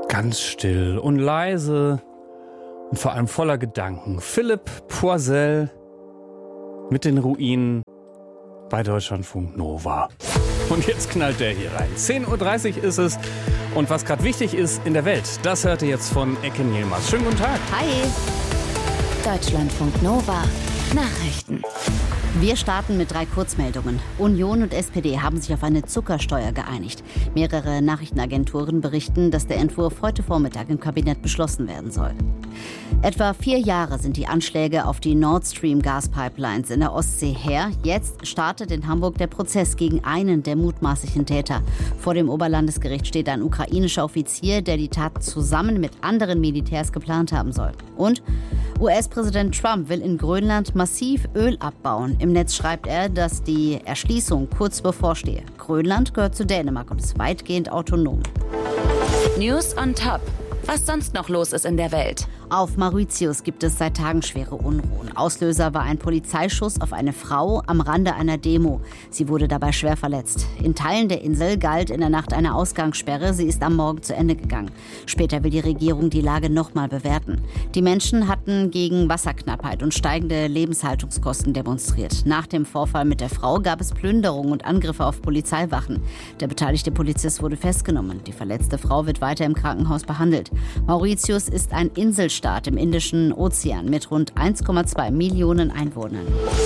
Ganz still und leise und vor allem voller Gedanken. Philipp Poisel mit den Ruinen bei Deutschlandfunk Nova. Und jetzt knallt der hier rein. 10.30 Uhr ist es. Und was gerade wichtig ist in der Welt, das hört ihr jetzt von Ecke Nielmars. Schönen guten Tag. Hi. Deutschlandfunk Nova. Nachrichten. Wir starten mit 3 Kurzmeldungen. Union und SPD haben sich auf eine Zuckersteuer geeinigt. Mehrere Nachrichtenagenturen berichten, dass der Entwurf heute Vormittag im Kabinett beschlossen werden soll. Etwa 4 Jahre sind die Anschläge auf die Nord Stream Gaspipelines in der Ostsee her. Jetzt startet in Hamburg der Prozess gegen einen der mutmaßlichen Täter. Vor dem Oberlandesgericht steht ein ukrainischer Offizier, der die Tat zusammen mit anderen Militärs geplant haben soll. Und US-Präsident Trump will in Grönland massiv Öl abbauen. Im Netz schreibt er, dass die Erschließung kurz bevorstehe. Grönland gehört zu Dänemark und ist weitgehend autonom. News on Top. Was sonst noch los ist in der Welt? Auf Mauritius gibt es seit Tagen schwere Unruhen. Auslöser war ein Polizeischuss auf eine Frau am Rande einer Demo. Sie wurde dabei schwer verletzt. In Teilen der Insel galt in der Nacht eine Ausgangssperre. Sie ist am Morgen zu Ende gegangen. Später will die Regierung die Lage nochmal bewerten. Die Menschen hatten gegen Wasserknappheit und steigende Lebenshaltungskosten demonstriert. Nach dem Vorfall mit der Frau gab es Plünderungen und Angriffe auf Polizeiwachen. Der beteiligte Polizist wurde festgenommen. Die verletzte Frau wird weiter im Krankenhaus behandelt. Mauritius ist ein Inselstaat im Indischen Ozean mit rund 1,2 Millionen Einwohnern.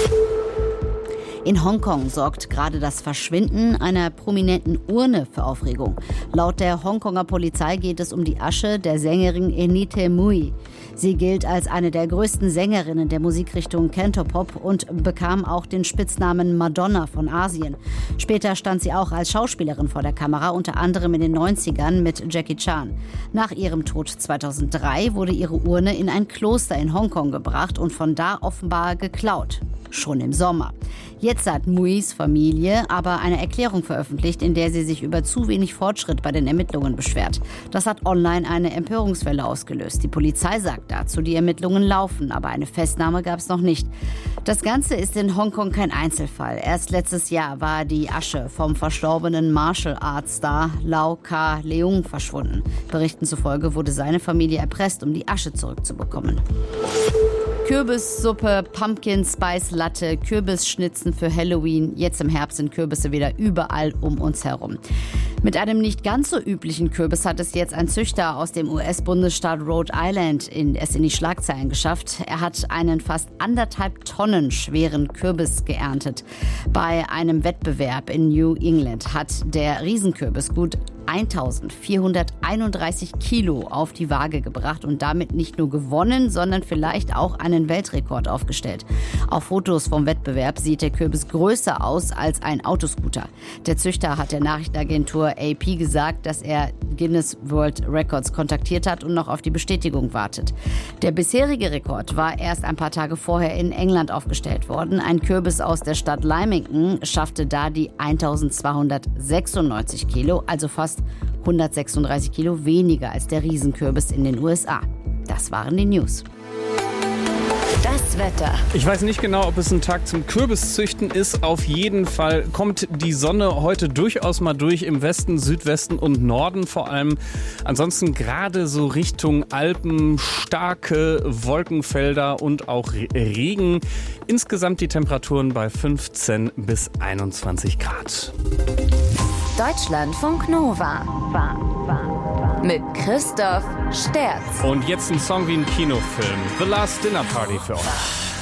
In Hongkong sorgt gerade das Verschwinden einer prominenten Urne für Aufregung. Laut der Hongkonger Polizei geht es um die Asche der Sängerin Enite Mui. Sie gilt als eine der größten Sängerinnen der Musikrichtung Cantopop und bekam auch den Spitznamen Madonna von Asien. Später stand sie auch als Schauspielerin vor der Kamera, unter anderem in den 90ern mit Jackie Chan. Nach ihrem Tod 2003 wurde ihre Urne in ein Kloster in Hongkong gebracht und von da offenbar geklaut. Schon im Sommer. Jetzt hat Muis Familie aber eine Erklärung veröffentlicht, in der sie sich über zu wenig Fortschritt bei den Ermittlungen beschwert. Das hat online eine Empörungswelle ausgelöst. Die Polizei sagt dazu, die Ermittlungen laufen, aber eine Festnahme gab es noch nicht. Das Ganze ist in Hongkong kein Einzelfall. Erst letztes Jahr war die Asche vom verstorbenen Martial Arts Star Lau Ka-leung verschwunden. Berichten zufolge wurde seine Familie erpresst, um die Asche zurückzubekommen. Kürbissuppe, Pumpkin Spice Latte, Kürbisschnitzen für Halloween. Jetzt im Herbst sind Kürbisse wieder überall um uns herum. Mit einem nicht ganz so üblichen Kürbis hat es jetzt ein Züchter aus dem US-Bundesstaat Rhode Island in die Schlagzeilen geschafft. Er hat einen fast 1,5 Tonnen schweren Kürbis geerntet. Bei einem Wettbewerb in New England hat der Riesenkürbis gut 1431 Kilo auf die Waage gebracht und damit nicht nur gewonnen, sondern vielleicht auch einen Weltrekord aufgestellt. Auf Fotos vom Wettbewerb sieht der Kürbis größer aus als ein Autoscooter. Der Züchter hat der Nachrichtenagentur AP gesagt, dass er Guinness World Records kontaktiert hat und noch auf die Bestätigung wartet. Der bisherige Rekord war erst ein paar Tage vorher in England aufgestellt worden. Ein Kürbis aus der Stadt Lymington schaffte da die 1296 Kilo, also fast 136 Kilo weniger als der Riesenkürbis in den USA. Das waren die News. Das Wetter. Ich weiß nicht genau, ob es ein Tag zum Kürbiszüchten ist. Auf jeden Fall kommt die Sonne heute durchaus mal durch im Westen, Südwesten und Norden vor allem. Ansonsten gerade so Richtung Alpen, starke Wolkenfelder und auch Regen. Insgesamt die Temperaturen bei 15 bis 21 Grad. Deutschlandfunk Nova. Mit Christoph Sterz. Und jetzt ein Song wie ein Kinofilm. The Last Dinner Party für euch.